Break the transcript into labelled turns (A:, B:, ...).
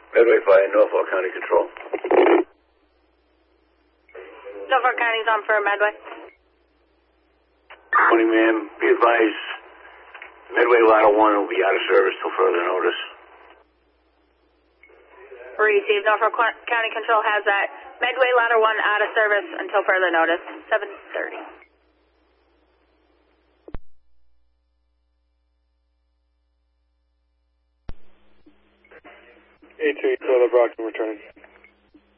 A: Medway Fire, Norfolk County Control.
B: Norfolk County's on for Medway.
A: Morning, ma'am. Be advised, Medway Ladder 1 will be out of service till further notice.
B: Received. Norfolk County Control has that. Medway Ladder 1 out of service until further notice. 7:30.
C: A2 Bravo Brockton returning.